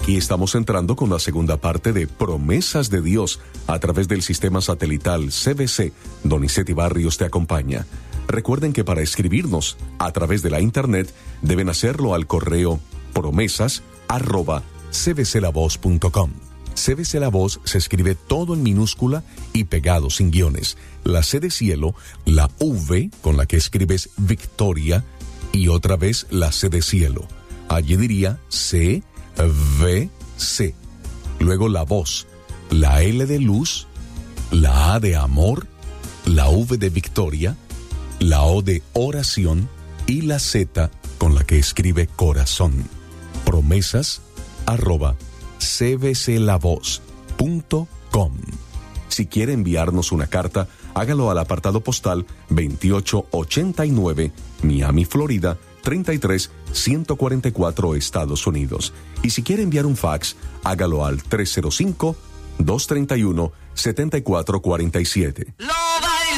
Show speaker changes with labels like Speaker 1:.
Speaker 1: Aquí estamos entrando con la segunda parte de Promesas de Dios a través del sistema satelital CBC. Donizetti Barrios te acompaña. Recuerden que para escribirnos a través de la internet deben hacerlo al correo promesas@cbclavoz.com. CBC La Voz se escribe todo en minúscula y pegado sin guiones. La C de cielo, la V con la que escribes Victoria y otra vez la C de cielo. Allí diría CVC. Luego la voz, la L de luz, la A de amor, la V de Victoria, la O de oración y la Z con la que escribe corazón. promesas@cbclavoz.com. Si quiere enviarnos una carta, hágalo al apartado postal 2889, Miami, Florida, 33144, Estados Unidos. Y si quiere enviar un fax, hágalo al 305-231-7447.